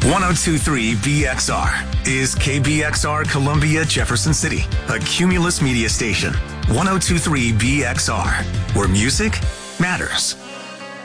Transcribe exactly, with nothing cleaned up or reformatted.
one oh two point three B X R is K B X R Columbia, Jefferson City, a Cumulus media station. one oh two point three B X R, where music matters.